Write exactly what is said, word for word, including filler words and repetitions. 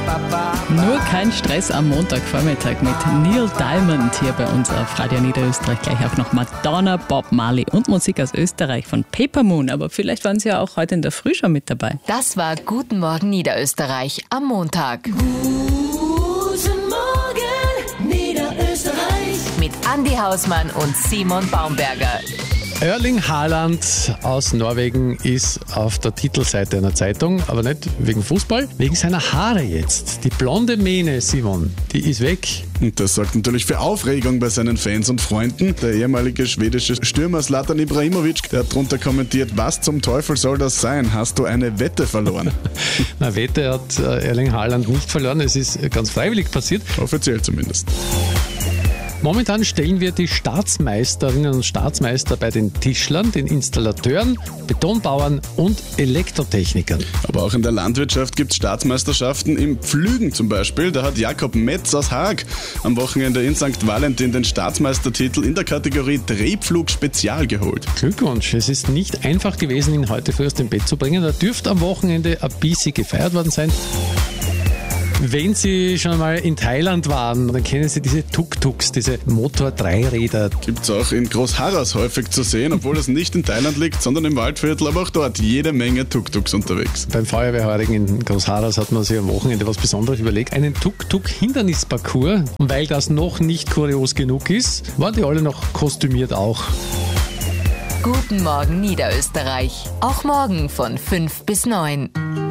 Nur kein Stress am Montagvormittag mit Neil Diamond hier bei uns auf Radio Niederösterreich. Gleich auch noch Madonna, Bob Marley und Musik aus Österreich von Paper Moon. Aber vielleicht waren Sie ja auch heute in der Früh schon mit dabei. Das war Guten Morgen Niederösterreich am Montag. Guten Morgen Niederösterreich. Mit Andi Hausmann und Simon Baumberger. Erling Haaland aus Norwegen ist auf der Titelseite einer Zeitung, aber nicht wegen Fußball, wegen seiner Haare jetzt. Die blonde Mähne, Simon, die ist weg. Und das sorgt natürlich für Aufregung bei seinen Fans und Freunden. Der ehemalige schwedische Stürmer Zlatan Ibrahimovic, der hat drunter kommentiert, was zum Teufel soll das sein? Hast du eine Wette verloren? Na, Wette hat Erling Haaland nicht verloren, es ist ganz freiwillig passiert. Offiziell zumindest. Momentan stellen wir die Staatsmeisterinnen und Staatsmeister bei den Tischlern, den Installateuren, Betonbauern und Elektrotechnikern. Aber auch in der Landwirtschaft gibt es Staatsmeisterschaften im Pflügen zum Beispiel. Da hat Jakob Metz aus Haag am Wochenende in Sankt Valentin den Staatsmeistertitel in der Kategorie Drehpflug Spezial geholt. Glückwunsch, es ist nicht einfach gewesen, ihn heute früh aus dem Bett zu bringen. Er dürfte am Wochenende ein bisschen gefeiert worden sein. Wenn Sie schon mal in Thailand waren, dann kennen Sie diese Tuk-Tuks, diese Motor-Dreiräder. Gibt es auch in Großharras häufig zu sehen, obwohl es nicht in Thailand liegt, sondern im Waldviertel, aber auch dort jede Menge Tuk-Tuks unterwegs. Beim Feuerwehrheurigen in Großharras hat man sich am Wochenende was Besonderes überlegt. Einen Tuk-Tuk-Hindernisparcours. Und weil das noch nicht kurios genug ist, waren die alle noch kostümiert auch. Guten Morgen Niederösterreich. Auch morgen von fünf bis neun.